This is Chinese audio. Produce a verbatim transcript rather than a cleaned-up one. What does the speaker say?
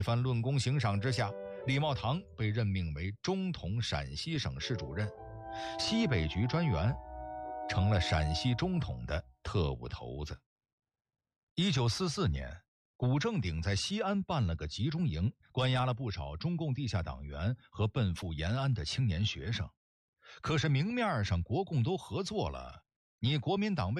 一番论功行赏之下，李茂堂被任命为中统陕西省市主任，西北局专员，成了陕西中统的特务头子。一九四四年，古正鼎在西安办了个集中营，关押了不少中共地下党员和奔赴延安的青年学生。可是明面上国共都合作了，你国民党为